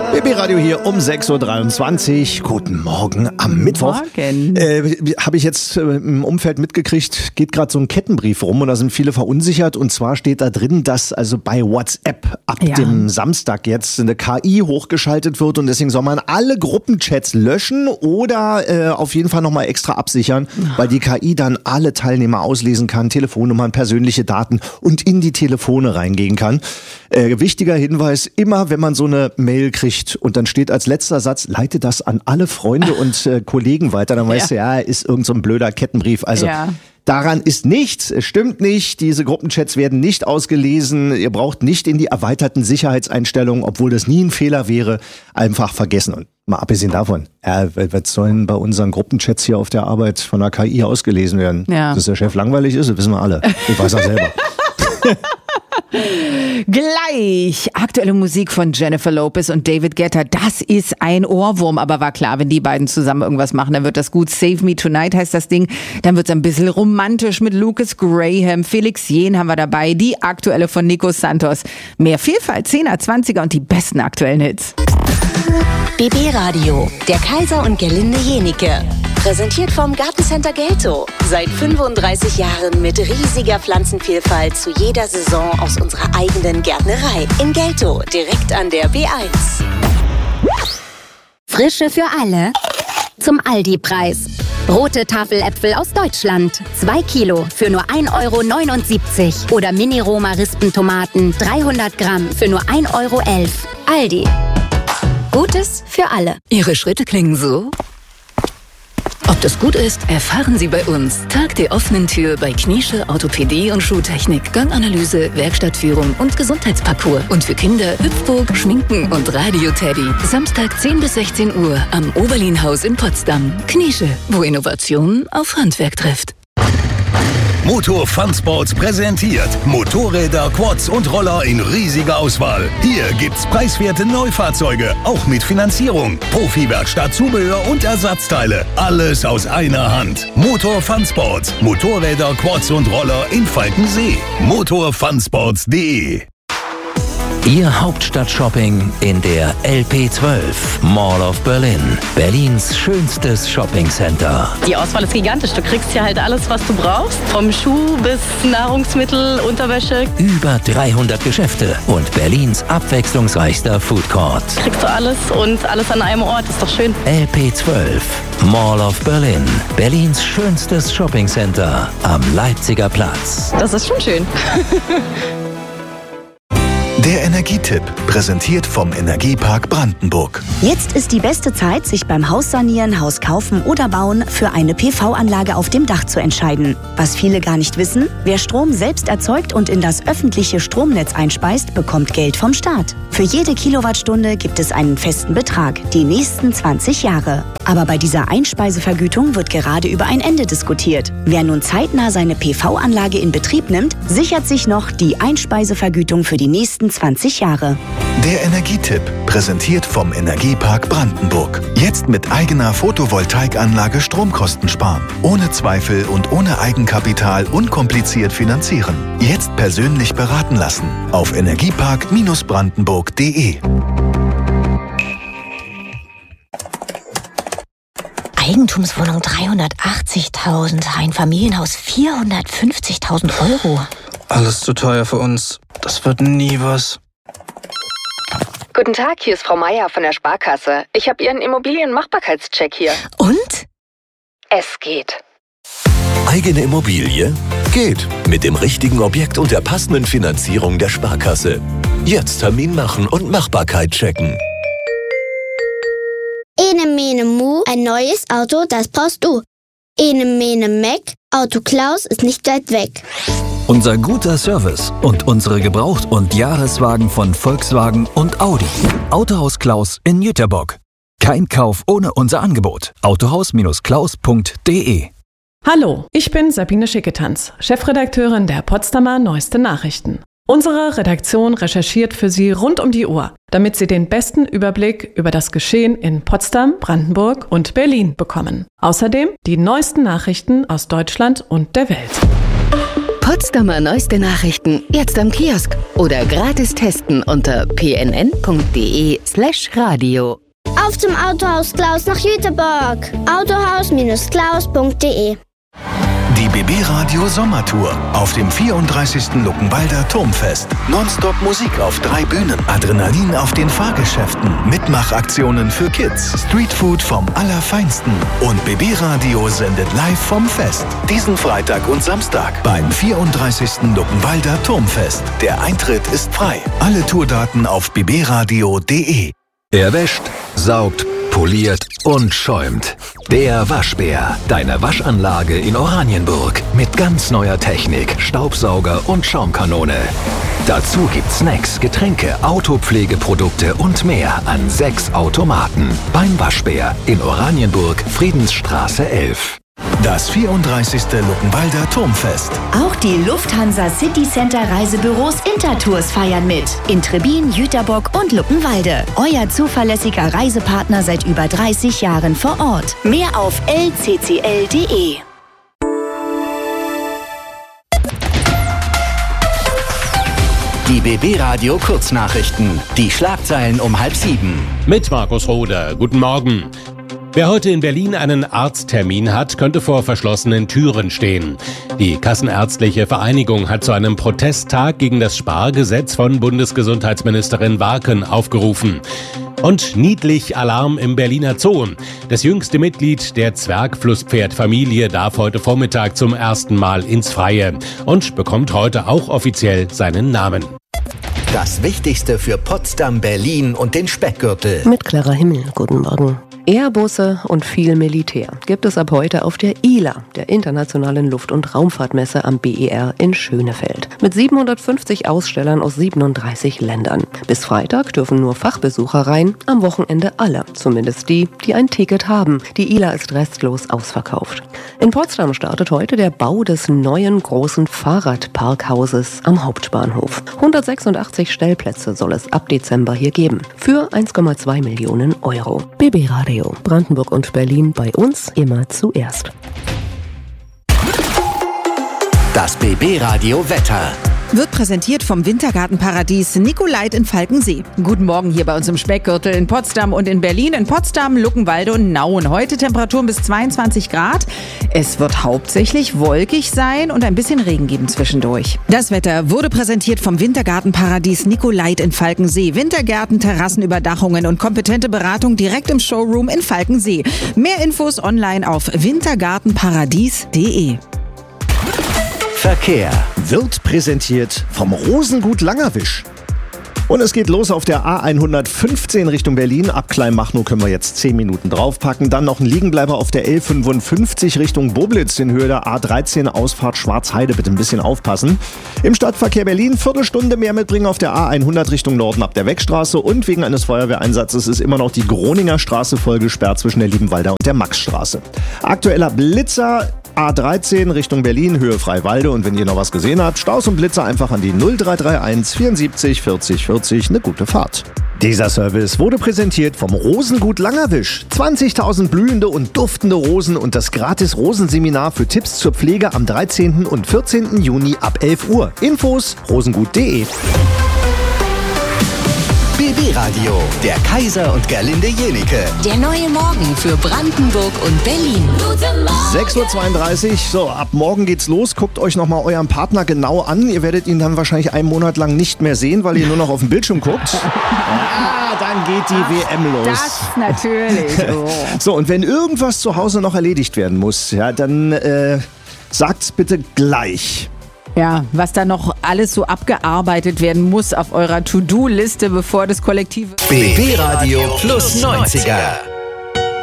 BB Radio hier um 6.23 Uhr. Guten Morgen am Mittwoch. Morgen. Habe ich jetzt im Umfeld mitgekriegt, geht gerade so ein Kettenbrief rum und da sind viele verunsichert. Und zwar steht da drin, dass also bei WhatsApp ab dem Samstag jetzt eine KI hochgeschaltet wird und deswegen soll man alle Gruppenchats löschen oder auf jeden Fall nochmal extra absichern, weil die KI dann alle Teilnehmer auslesen kann, Telefonnummern, persönliche Daten und in die Telefone reingehen kann. Wichtiger Hinweis, immer wenn man so eine Mail kriegt und dann steht als letzter Satz, leite das an alle Freunde und Kollegen weiter, dann weißt du, ist irgend so ein blöder Kettenbrief. Also daran ist nichts, es stimmt nicht, diese Gruppenchats werden nicht ausgelesen, ihr braucht nicht in die erweiterten Sicherheitseinstellungen, obwohl das nie ein Fehler wäre, einfach vergessen. Und mal abgesehen davon, was sollen bei unseren Gruppenchats hier auf der Arbeit von der KI ausgelesen werden? Ja. Dass der Chef langweilig ist, das wissen wir alle. Ich weiß auch selber. Gleich aktuelle Musik von Jennifer Lopez und David Guetta. Das ist ein Ohrwurm, aber war klar, wenn die beiden zusammen irgendwas machen, dann wird das gut. Save Me Tonight heißt das Ding. Dann wird es ein bisschen romantisch mit Lucas Graham. Felix Jähn haben wir dabei. Die aktuelle von Nico Santos. Mehr Vielfalt, 10er, 20er und die besten aktuellen Hits. BB Radio, der Kaiser und Gerlinde Jenike. Präsentiert vom Gartencenter Gelto. Seit 35 Jahren mit riesiger Pflanzenvielfalt zu jeder Saison aus unserer eigenen Gärtnerei. In Gelto, direkt an der B1. Frische für alle zum Aldi-Preis. Rote Tafeläpfel aus Deutschland. 2 Kilo für nur 1,79 € oder Mini-Roma-Rispentomaten 300 Gramm für nur 1,11 €. Aldi. Gutes für alle. Ihre Schritte klingen so? Ob das gut ist, erfahren Sie bei uns. Tag der offenen Tür bei Kniesche Orthopädie und Schuhtechnik, Ganganalyse, Werkstattführung und Gesundheitsparcours. Und für Kinder Hüpfburg, Schminken und Radio-Teddy. Samstag 10 bis 16 Uhr am Oberlinhaus in Potsdam. Kniesche, wo Innovation auf Handwerk trifft. Motor Fun Sports präsentiert Motorräder, Quads und Roller in riesiger Auswahl. Hier gibt's preiswerte Neufahrzeuge, auch mit Finanzierung, Profi-Werkstatt, Zubehör und Ersatzteile. Alles aus einer Hand. Motor Fun Sports. Motorräder, Quads und Roller in Falkensee. motorfunsports.de. Ihr Hauptstadt-Shopping in der LP12 Mall of Berlin. Berlins schönstes Shoppingcenter. Die Auswahl ist gigantisch. Du kriegst hier halt alles, was du brauchst. Vom Schuh bis Nahrungsmittel, Unterwäsche. Über 300 Geschäfte und Berlins abwechslungsreichster Food Court. Kriegst du alles und alles an einem Ort. Ist doch schön. LP12 Mall of Berlin. Berlins schönstes Shoppingcenter am Leipziger Platz. Das ist schon schön. Der Energietipp, präsentiert vom Energiepark Brandenburg. Jetzt ist die beste Zeit, sich beim Haussanieren, Haus kaufen oder bauen für eine PV-Anlage auf dem Dach zu entscheiden. Was viele gar nicht wissen, wer Strom selbst erzeugt und in das öffentliche Stromnetz einspeist, bekommt Geld vom Staat. Für jede Kilowattstunde gibt es einen festen Betrag, die nächsten 20 Jahre. Aber bei dieser Einspeisevergütung wird gerade über ein Ende diskutiert. Wer nun zeitnah seine PV-Anlage in Betrieb nimmt, sichert sich noch die Einspeisevergütung für die nächsten 20 Jahre. Der Energietipp, präsentiert vom Energiepark Brandenburg. Jetzt mit eigener Photovoltaikanlage Stromkosten sparen. Ohne Zweifel und ohne Eigenkapital unkompliziert finanzieren. Jetzt persönlich beraten lassen. Auf energiepark-brandenburg.de. Eigentumswohnung 380.000, ein Familienhaus 450.000 €. Alles zu teuer für uns. Das wird nie was. Guten Tag, hier ist Frau Meier von der Sparkasse. Ich habe Ihren Immobilienmachbarkeitscheck hier. Und? Es geht. Eigene Immobilie? Geht. Mit dem richtigen Objekt und der passenden Finanzierung der Sparkasse. Jetzt Termin machen und Machbarkeit checken. Ene mene mu, ein neues Auto, das brauchst du. Ene mene meck, Auto Klaus ist nicht weit weg. Unser guter Service und unsere Gebraucht- und Jahreswagen von Volkswagen und Audi. Autohaus Klaus in Jüterbock. Kein Kauf ohne unser Angebot. Autohaus-klaus.de. Hallo, ich bin Sabine Schicketanz, Chefredakteurin der Potsdamer Neueste Nachrichten. Unsere Redaktion recherchiert für Sie rund um die Uhr, damit Sie den besten Überblick über das Geschehen in Potsdam, Brandenburg und Berlin bekommen. Außerdem die neuesten Nachrichten aus Deutschland und der Welt. Potsdamer neueste Nachrichten jetzt am Kiosk oder gratis testen unter pnn.de/radio. Auf zum Autohaus Klaus nach Jüterbog. Autohaus-Klaus.de. Die BB Radio Sommertour auf dem 34. Luckenwalder Turmfest. Nonstop Musik auf 3 Bühnen, Adrenalin auf den Fahrgeschäften, Mitmachaktionen für Kids, Streetfood vom Allerfeinsten und BB Radio sendet live vom Fest. Diesen Freitag und Samstag beim 34. Luckenwalder Turmfest. Der Eintritt ist frei. Alle Tourdaten auf bbradio.de. Er wäscht, saugt, poliert und schäumt. Der Waschbär, deine Waschanlage in Oranienburg. Mit ganz neuer Technik, Staubsauger und Schaumkanone. Dazu gibt's Snacks, Getränke, Autopflegeprodukte und mehr an 6 Automaten. Beim Waschbär in Oranienburg, Friedensstraße 11. Das 34. Luckenwalder Turmfest. Auch die Lufthansa City Center Reisebüros Intertours feiern mit. In Trebin, Jüterbock und Luckenwalde. Euer zuverlässiger Reisepartner seit über 30 Jahren vor Ort. Mehr auf lccl.de. Die BB Radio Kurznachrichten. Die Schlagzeilen um 6:30. Mit Markus Roder. Guten Morgen. Wer heute in Berlin einen Arzttermin hat, könnte vor verschlossenen Türen stehen. Die Kassenärztliche Vereinigung hat zu einem Protesttag gegen das Spargesetz von Bundesgesundheitsministerin Warken aufgerufen. Und niedlich Alarm im Berliner Zoo. Das jüngste Mitglied der Zwergflusspferdfamilie darf heute Vormittag zum ersten Mal ins Freie und bekommt heute auch offiziell seinen Namen. Das Wichtigste für Potsdam, Berlin und den Speckgürtel. Mit Clara Himmel, guten Morgen. Airbusse und viel Militär gibt es ab heute auf der ILA, der Internationalen Luft- und Raumfahrtmesse am BER in Schönefeld. Mit 750 Ausstellern aus 37 Ländern. Bis Freitag dürfen nur Fachbesucher rein, am Wochenende alle, zumindest die, die ein Ticket haben. Die ILA ist restlos ausverkauft. In Potsdam startet heute der Bau des neuen großen Fahrradparkhauses am Hauptbahnhof. 186 Stellplätze soll es ab Dezember hier geben. Für 1,2 Millionen Euro. BB Radio. Brandenburg und Berlin bei uns immer zuerst. Das BB Radio Wetter. Wird präsentiert vom Wintergartenparadies Nicolait in Falkensee. Guten Morgen hier bei uns im Speckgürtel in Potsdam und in Berlin. In Potsdam, Luckenwalde und Nauen. Heute Temperaturen bis 22 Grad. Es wird hauptsächlich wolkig sein und ein bisschen Regen geben zwischendurch. Das Wetter wurde präsentiert vom Wintergartenparadies Nicolait in Falkensee. Wintergärten, Terrassenüberdachungen und kompetente Beratung direkt im Showroom in Falkensee. Mehr Infos online auf wintergartenparadies.de. Verkehr wird präsentiert vom Rosengut Langerwisch. Und es geht los auf der A115 Richtung Berlin. Ab Kleinmachnow können wir jetzt 10 Minuten draufpacken. Dann noch ein Liegenbleiber auf der L55 Richtung Boblitz in Höhe der A13 Ausfahrt Schwarzheide. Bitte ein bisschen aufpassen. Im Stadtverkehr Berlin Viertelstunde mehr mitbringen auf der A100 Richtung Norden ab der Weckstraße. Und wegen eines Feuerwehreinsatzes ist immer noch die Groninger Straße voll gesperrt zwischen der Liebenwalder und der Maxstraße. Aktueller Blitzer A13 Richtung Berlin, Höhe Freiwalde. Und wenn ihr noch was gesehen habt, Staus und Blitzer einfach an die 0331 74 40 40. Eine gute Fahrt. Dieser Service wurde präsentiert vom Rosengut Langerwisch. 20.000 blühende und duftende Rosen und das gratis Rosenseminar für Tipps zur Pflege am 13. und 14. Juni ab 11 Uhr. Infos rosengut.de. BB Radio, der Kaiser und Gerlinde Jenike. Der neue Morgen für Brandenburg und Berlin. 6.32 Uhr, so, ab morgen geht's los. Guckt euch nochmal euren Partner genau an. Ihr werdet ihn dann wahrscheinlich einen Monat lang nicht mehr sehen, weil ihr nur noch auf dem Bildschirm guckt. Ja, dann geht die WM los. Das natürlich. Oh. So, und wenn irgendwas zu Hause noch erledigt werden muss, ja, dann sagt's bitte gleich. Ja, was da noch alles so abgearbeitet werden muss auf eurer To-Do-Liste, bevor das kollektive BB Radio plus 90er.